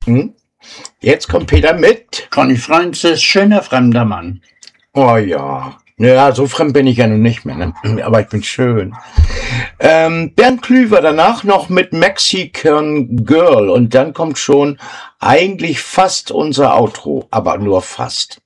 Hm? Jetzt kommt Peter mit. Conny Francis, schöner fremder Mann. Oh ja. Naja, so fremd bin ich ja nun nicht mehr, ne? Aber ich bin schön. Bernd Klüver danach noch mit Mexican Girl und dann kommt schon eigentlich fast unser Outro, aber nur fast.